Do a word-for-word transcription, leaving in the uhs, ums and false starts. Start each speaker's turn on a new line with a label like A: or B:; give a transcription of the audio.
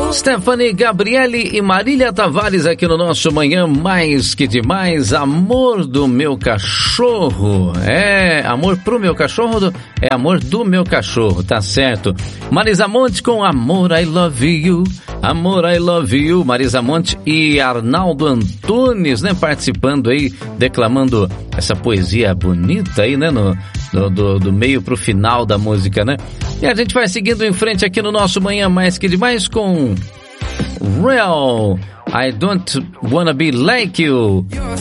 A: Stephanie Gabriele e Marília Tavares aqui no nosso Manhã Mais Que Demais. Amor do meu cachorro. É, amor pro meu cachorro, do, é amor do meu cachorro, tá certo. Marisa Monte com Amor I Love You. Amor I Love You. Marisa Monte e Arnaldo Antunes, né, participando aí, declamando essa poesia bonita aí, né, no, do, do, do meio pro final da música, né. E a gente vai seguindo em frente aqui no nosso Manhã Mais Que Demais com Real, I Don't Wanna Be Like You.